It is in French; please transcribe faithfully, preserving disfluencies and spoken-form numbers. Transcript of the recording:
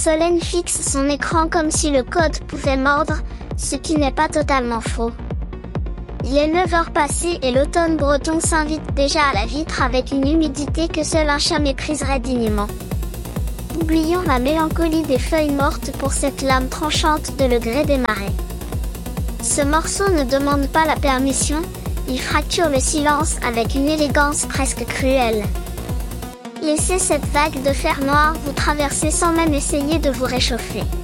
Solène fixe son écran comme si le code pouvait mordre, ce qui n'est pas totalement faux. Il est neuf heures passées et l'automne breton s'invite déjà à la vitre avec une humidité que seul un chat mépriserait dignement. Oublions la mélancolie des feuilles mortes pour cette lame tranchante de Le gré des marées. Ce morceau ne demande pas la permission, il fracture le silence avec une élégance presque cruelle. Laissez cette vague de fer noir vous traverser sans même essayer de vous réchauffer.